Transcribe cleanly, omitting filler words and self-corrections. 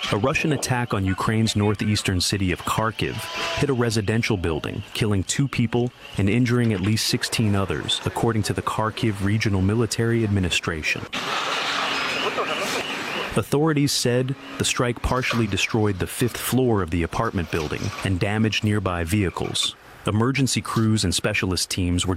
A Russian attack on Ukraine's northeastern city of Kharkiv hit a residential building, killing 2 people and injuring at least 16 others, according to the Kharkiv Regional Military Administration. Authorities said the strike partially destroyed the 5th floor of the apartment building and damaged nearby vehicles. Emergency crews and specialist teams were